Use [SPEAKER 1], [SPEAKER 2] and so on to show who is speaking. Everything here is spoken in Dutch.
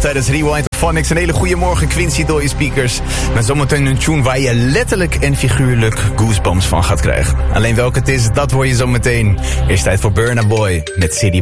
[SPEAKER 1] tijdens Rewind Phonics. Een hele goede morgen, Quincy door je speakers. Met zometeen een tune waar je letterlijk en figuurlijk goosebumps van gaat krijgen. Alleen welke het is, dat hoor je zometeen. Eerst tijd voor Burna Boy met City